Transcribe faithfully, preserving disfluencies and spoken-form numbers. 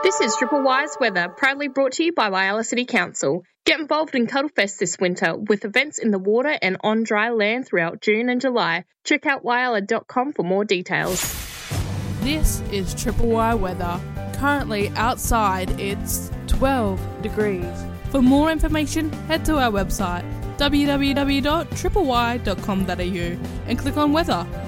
This is Triple Y's weather, proudly brought to you by Whyalla City Council. Get involved in Cuddlefest this winter with events in the water and on dry land throughout June and July. Check out whyalla dot com for more details. This is Triple Y weather. Currently outside it's twelve degrees. For more information, head to our website w w w dot triple y dot com dot a u and click on weather.